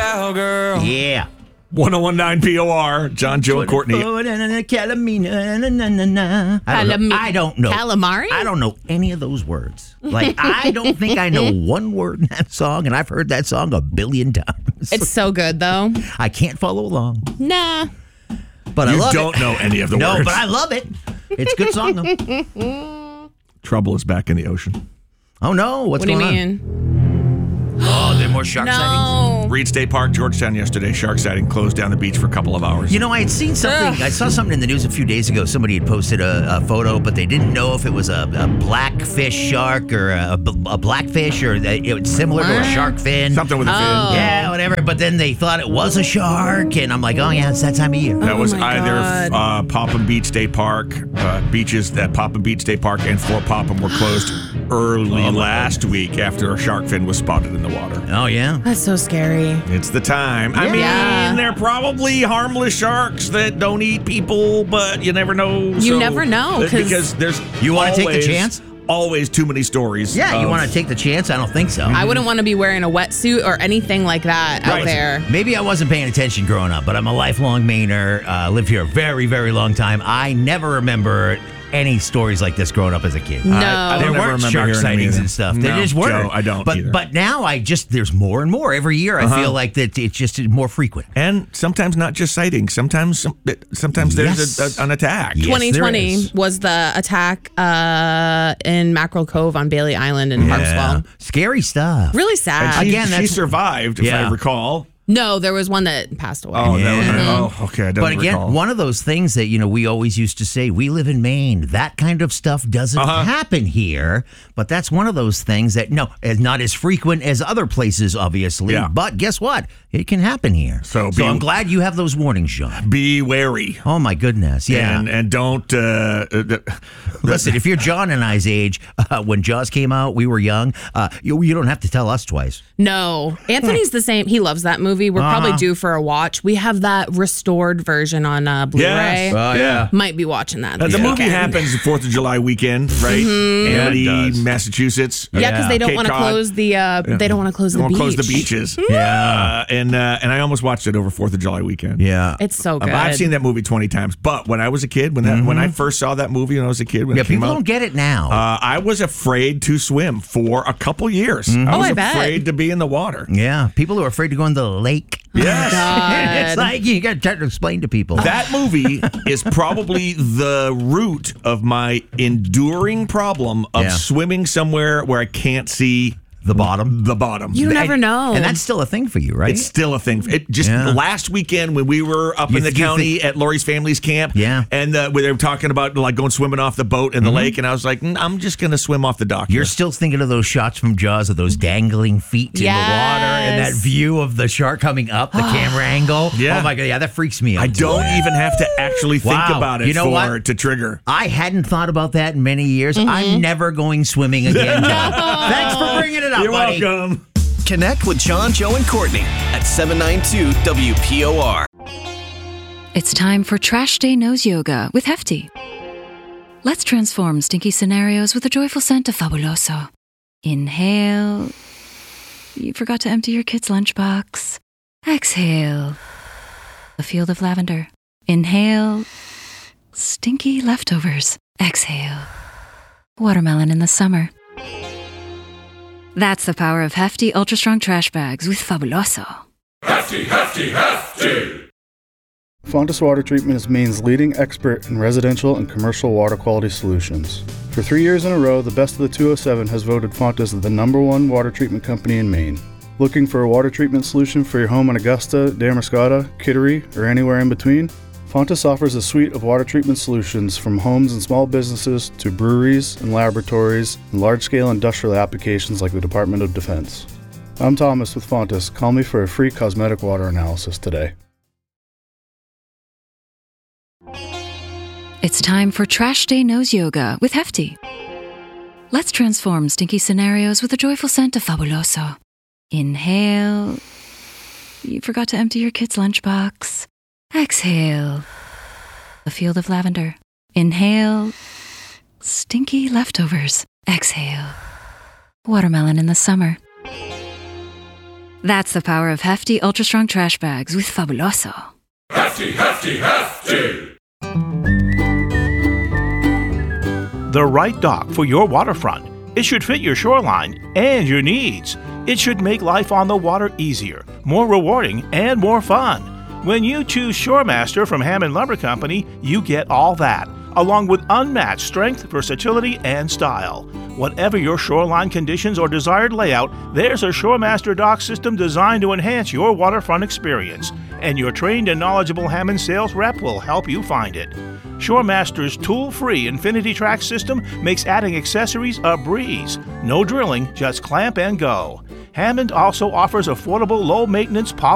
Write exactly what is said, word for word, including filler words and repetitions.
cowgirl. Yeah. one oh one point nine P O R, John, Joe, and Courtney. I don't know. I don't know. Calamari? I don't know any of those words. Like, I don't think I know one word in that song, and I've heard that song a billion times. It's so good, though. I can't follow along. Nah. But I You love don't it. know any of the no, words. but I love it. It's a good song, though. Trouble is back in the ocean. Oh, no. What's what do you going mean? on? Oh, there are more shark sightings? No. Reed State Park, Georgetown yesterday. Shark sighting closed down the beach for a couple of hours. You know, I had seen something. Ugh. I saw something in the news a few days ago. Somebody had posted a, a photo, but they didn't know if it was a, a blackfish shark or a, a blackfish or a, it was similar to a shark fin. Something with a fin. Oh. Yeah, whatever. But then they thought it was a shark, and I'm like, oh yeah, it's that time of year. That Oh was my either God. uh, Popham Beach State Park, uh, beaches that Popham Beach State Park and Fort Popham were closed early Oh, my last week after a shark fin was spotted in the water. Oh yeah. That's so scary. It's the time. I Yeah. mean, they're probably harmless sharks that don't eat people, but you never know. You never know, uh, 'cause- because there's You wanna take the always- chance? Always too many stories. Yeah, you of- want to take the chance? I don't think so. I wouldn't want to be wearing a wetsuit or anything like that out Right. there. Maybe I wasn't paying attention growing up, but I'm a lifelong Mainer. Uh, lived here a very, very long time. I never remember any stories like this growing up as a kid. No. I- I There don't ever weren't remember shark hearing them sightings either. and stuff. No, There just weren't. Joe, I don't But either. but now I just there's more and more every year. I feel like that it's just more frequent. And sometimes not just sightings. Sometimes some, sometimes there's Yes. a, a, an attack. Yes, twenty there twenty is. was the attack uh, in Mackerel Cove on Bailey Island in Harpswell. Scary stuff. Really And sad. she, Again, she that's- survived, if Yeah. I recall. No, there was one that passed away. Oh, that was, Yeah. oh okay. I don't But again, recall. one of those things that, you know, we always used to say, we live in Maine. That kind of stuff doesn't Uh-huh. happen here. But that's one of those things that, no, is not as frequent as other places, obviously. Yeah. But guess what? It can happen here. So so be- I'm glad you have those warnings, John. Be wary. Oh, my goodness. Yeah. And, and don't. Uh, uh, Listen, if you're John and I's age, uh, when Jaws came out, we were young. Uh, you, you don't have to tell us twice. No, Anthony's the same. He loves that movie. We're probably due for a watch. We have that restored version on uh, Blu-ray. Yes. Oh, yeah. Might be watching that. Uh, This the movie weekend. happens the fourth of July weekend, right? Yeah, it Amity, does. Massachusetts. Yeah, because they don't Cape want to Cod. close the. Uh, They don't want to close They the won't beach. close the beaches. Yeah. Uh, and uh, and I almost watched it over fourth of July weekend. Yeah. It's so good. I've seen that movie twenty times. But when I was a kid, when that when I first saw that movie when I was a kid, when Yeah, it came people out, don't get it now. uh, I was afraid to swim for a couple years. I Oh, was I bet. afraid to be in the water. yeah. People who are afraid to go in the lake. Yes. God. It's like you got to try to explain to people. That movie is probably the root of my enduring problem of Yeah. swimming somewhere where I can't see The bottom. the bottom. You never And- know. And that's still a thing for you, right? It's still a thing. It just Yeah. last weekend when we were up You in the th- you county think- at Lori's family's camp, Yeah. and uh, where they were talking about like going swimming off the boat in the lake, and I was like, "Mm, I'm just gonna swim off the dock. You're here." still thinking of those shots from Jaws of those dangling feet in the water and that Yes. view of the shark coming up, the camera angle. Yeah. Oh my God. Yeah, that freaks me out. I don't even have to actually think Wow. about it You know for what? to trigger. I hadn't thought about that in many years. Mm-hmm. I'm never going swimming again, John. Thanks for bringing it up, You're buddy. welcome. Connect with John, Joe, and Courtney at seven ninety-two W P O R. It's time for Trash Day Nose Yoga with Hefty. Let's transform stinky scenarios with a joyful scent of Fabuloso. Inhale. You forgot to empty your kid's lunchbox. Exhale. A field of lavender. Inhale. Stinky leftovers. Exhale. Watermelon in the summer. That's the power of Hefty Ultra Strong Trash Bags with Fabuloso. Fontis Water Treatment is Maine's leading expert in residential and commercial water quality solutions. For three years in a row, the Best of the two oh seven has voted Fontis the number one water treatment company in Maine. Looking for a water treatment solution for your home in Augusta, Damariscotta, Kittery, or anywhere in between? Fontis offers a suite of water treatment solutions from homes and small businesses to breweries and laboratories and large-scale industrial applications like the Department of Defense. I'm Thomas with Fontis. Call me for a free cosmetic water analysis today. It's time for Trash Day Nose Yoga with Hefty. Let's transform stinky scenarios with a joyful scent of Fabuloso. Inhale. You forgot to empty your kid's lunchbox. Exhale. A field of lavender. Inhale. Stinky leftovers. Exhale. Watermelon in the summer. That's the power of hefty, ultra-strong trash bags with Fabuloso. Hefty, hefty, hefty! The right dock for your waterfront. It should fit your shoreline and your needs. It should make life on the water easier, more rewarding, and more fun. When you choose Shoremaster from Hammond Lumber Company, you get all that, along with unmatched strength, versatility, and style. Whatever your shoreline conditions or desired layout, there's a Shoremaster dock system designed to enhance your waterfront experience, and your trained and knowledgeable Hammond sales rep will help you find it. Shoremaster's tool-free Infinity Track system makes adding accessories a breeze. No drilling, just clamp and go. Hammond also offers affordable, low-maintenance poly